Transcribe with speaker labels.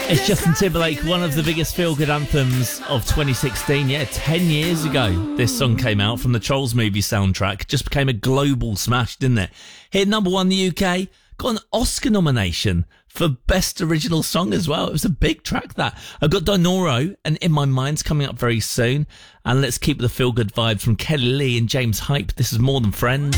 Speaker 1: It's Justin Timberlake, one of the biggest feel-good anthems of 2016. Yeah, 10 years ago, this song came out from the Trolls movie soundtrack. Just became a global smash, didn't it? Hit number one in the UK, got an Oscar nomination for Best Original Song as well. It was a big track, that. I've got Dinoro and In My Mind's coming up very soon. And let's keep the feel-good vibes from Kelly Lee and James Hype. This is More Than Friends.